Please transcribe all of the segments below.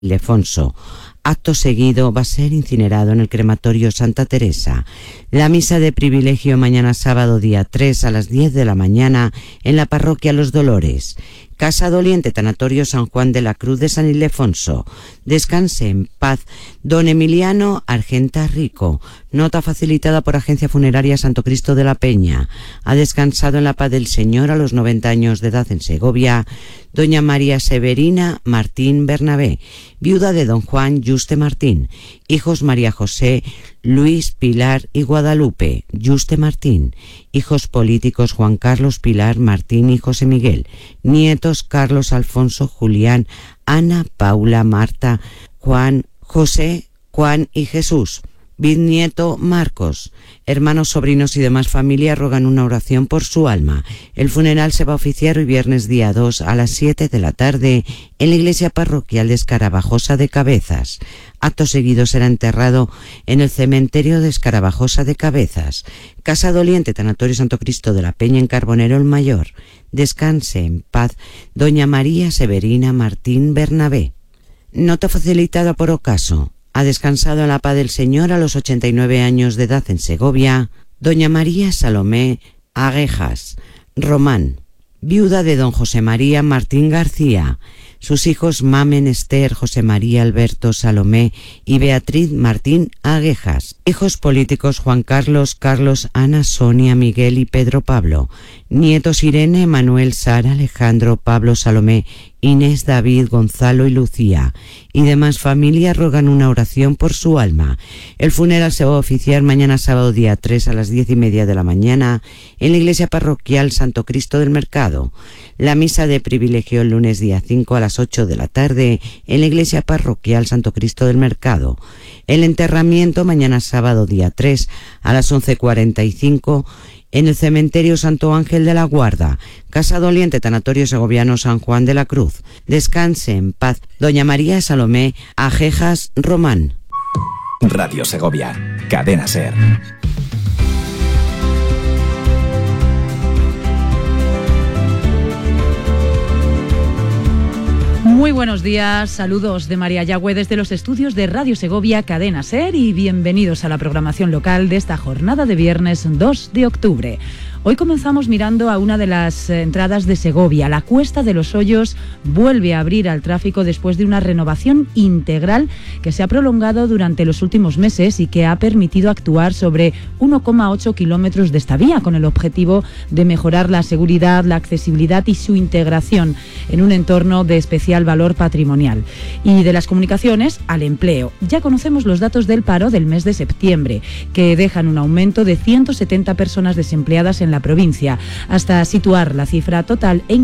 Ildefonso. Acto seguido va a ser incinerado en el crematorio Santa Teresa. La misa de privilegio mañana sábado día 3 a las 10 de la mañana en la parroquia Los Dolores. Casa Doliente, Tanatorio San Juan de la Cruz de San Ildefonso. Descanse en paz don Emiliano Argenta Rico. Nota facilitada por Agencia Funeraria Santo Cristo de la Peña. Ha descansado en la paz del Señor a los 90 años de edad en Segovia doña María Severina Martín Bernabé, viuda de don Juan Yuste Martín. Hijos María José, Luis, Pilar y Guadalupe Yuste Martín. Hijos políticos Juan Carlos, Pilar, Martín y José Miguel. Nietos Carlos, Alfonso, Julián, Ana, Paula, Marta, Juan, José, Juan y Jesús. Bisnieto Marcos. Hermanos, sobrinos y demás familia rogan una oración por su alma. El funeral se va a oficiar hoy viernes día 2 a las 7 de la tarde en la iglesia parroquial de Escarabajosa de Cabezas. Acto seguido será enterrado en el cementerio de Escarabajosa de Cabezas. Casa Doliente, Tanatorio Santo Cristo de la Peña en Carbonero el Mayor. Descanse en paz doña María Severina Martín Bernabé. Nota facilitada por ocaso. Ha descansado en la paz del Señor a los 89 años de edad en Segovia doña María Salomé Aguejas Román, viuda de don José María Martín García. Sus hijos Mamen, Esther, José María, Alberto, Salomé y Beatriz Martín Aguejas. Hijos políticos Juan Carlos, Carlos, Ana, Sonia, Miguel y Pedro Pablo. Nietos Irene, Manuel, Sara, Alejandro, Pablo, Salomé, Inés, David, Gonzalo y Lucía. Y demás familias rogan una oración por su alma. El funeral se va a oficiar mañana sábado día 3 a las 10:30 de la mañana en la iglesia parroquial Santo Cristo del Mercado. La misa de privilegio el lunes día 5 a las 8 de la tarde en la iglesia parroquial Santo Cristo del Mercado. El enterramiento mañana sábado día 3 a las 11:45 en el cementerio Santo Ángel de la Guarda. Casa Doliente, Tanatorio Segoviano San Juan de la Cruz. Descanse en paz doña María Salomé Aguejas Román. Radio Segovia, Cadena SER. Muy buenos días, saludos de María Yagüe desde los estudios de Radio Segovia, Cadena SER, y bienvenidos a la programación local de esta jornada de viernes 2 de octubre. Hoy comenzamos mirando a una de las entradas de Segovia. La Cuesta de los Hoyos vuelve a abrir al tráfico después de una renovación integral que se ha prolongado durante los últimos meses y que ha permitido actuar sobre 1,8 kilómetros de esta vía, con el objetivo de mejorar la seguridad, la accesibilidad y su integración en un entorno de especial valor patrimonial. Y de las comunicaciones al empleo. Ya conocemos los datos del paro del mes de septiembre, que dejan un aumento de 170 personas desempleadas en la provincia, hasta situar la cifra total en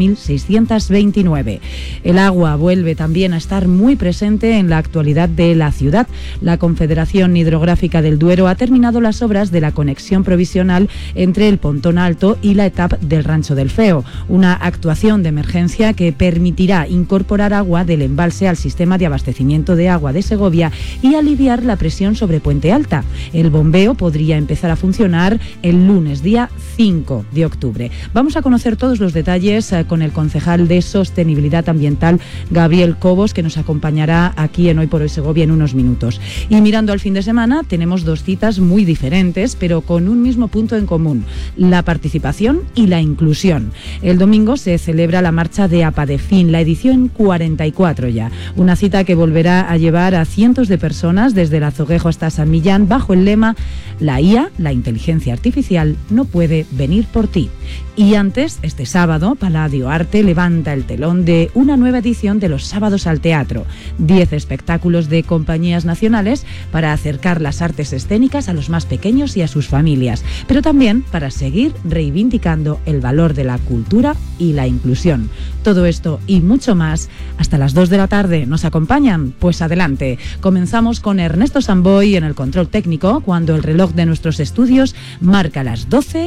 4.629. El agua vuelve también a estar muy presente en la actualidad de la ciudad. La Confederación Hidrográfica del Duero ha terminado las obras de la conexión provisional entre el Pontón Alto y la etapa del Rancho del Feo, una actuación de emergencia que permitirá incorporar agua del embalse al sistema de abastecimiento de agua de Segovia y aliviar la presión sobre Puente Alta. El bombeo podría empezar a funcionar el lunes día 5 de octubre. Vamos a conocer todos los detalles con el concejal de Sostenibilidad Ambiental, Gabriel Cobos, que nos acompañará aquí en Hoy por Hoy Segovia en unos minutos. Y mirando al fin de semana, tenemos dos citas muy diferentes, pero con un mismo punto en común: la participación y la inclusión. El domingo se celebra la marcha de Apadefin, la edición 44 ya. Una cita que volverá a llevar a cientos de personas desde el Azoguejo hasta San Millán, bajo el lema "La IA, la inteligencia artificial, no puede venir por ti". Y antes, este sábado, Palladio Arte levanta el telón de una nueva edición de los Sábados al Teatro. 10 espectáculos de compañías nacionales para acercar las artes escénicas a los más pequeños y a sus familias, pero también para seguir reivindicando el valor de la cultura y la inclusión. Todo esto y mucho más hasta las 2 de la tarde. ¿Nos acompañan? Pues adelante. Comenzamos con Ernesto Samboy en el control técnico, cuando el reloj de nuestros estudios marca las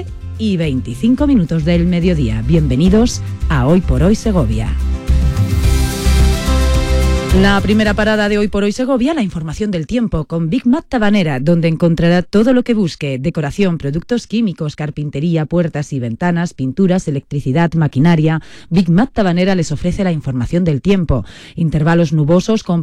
12:25 del mediodía. Bienvenidos a Hoy por Hoy Segovia. La primera parada de Hoy por Hoy Segovia, la información del tiempo con Big Mat Tabanera, donde encontrará todo lo que busque: decoración, productos químicos, carpintería, puertas y ventanas, pinturas, electricidad, maquinaria. Big Mat Tabanera les ofrece la información del tiempo. Intervalos nubosos con